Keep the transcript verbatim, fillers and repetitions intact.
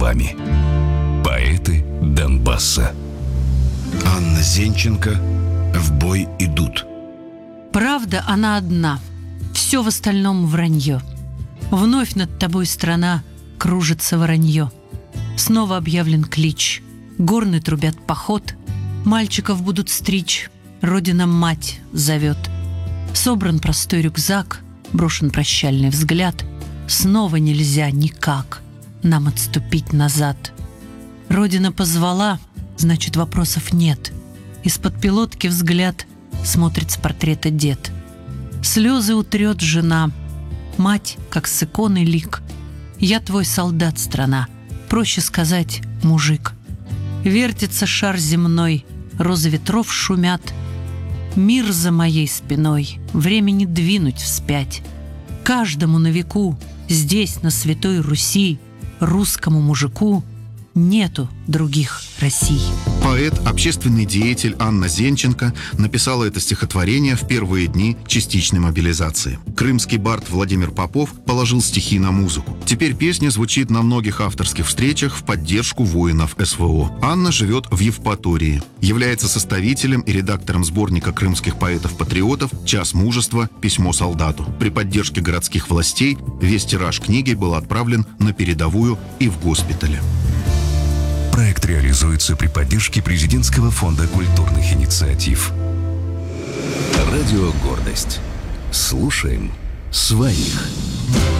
словами. Поэты Донбасса. Анна Зенченко. В бой идут. Правда, она одна. Все в остальном вранье. Вновь над тобой, страна, кружится воронье. Снова объявлен клич. Горны трубят поход. Мальчиков будут стричь. Родина-мать зовет. Собран простой рюкзак. Брошен прощальный взгляд. Снова нельзя никак нам отступить назад. Родина позвала, значит, вопросов нет. Из-под пилотки взгляд смотрит с портрета дед. Слезы утрет жена. Мать, как с иконы лик. Я твой солдат, страна. Проще сказать, мужик. Вертится шар земной, розы ветров шумят. Мир за моей спиной, времени двинуть вспять. Каждому на веку, здесь, на Святой Руси, русскому мужику нету других Россий. Поэт, общественный деятель Анна Зенченко написала это стихотворение в первые дни частичной мобилизации. Крымский бард Владимир Попов положил стихи на музыку. Теперь песня звучит на многих авторских встречах в поддержку воинов СВО. Анна живет в Евпатории, является составителем и редактором сборника крымских поэтов-патриотов «Час мужества. Письмо солдату». При поддержке городских властей весь тираж книги был отправлен на передовую и в госпитале. Проект реализуется при поддержке Президентского фонда культурных инициатив. Радио «Гордость». Слушаем своих.